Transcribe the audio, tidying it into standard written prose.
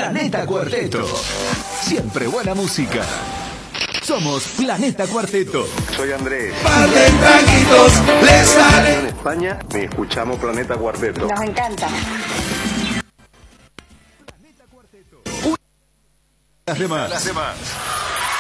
Planeta Cuarteto. Siempre buena música. Somos Planeta Cuarteto. Soy Andrés. Par de traguitos les daré. En España escuchamos Planeta Cuarteto. Nos encanta. Las demás.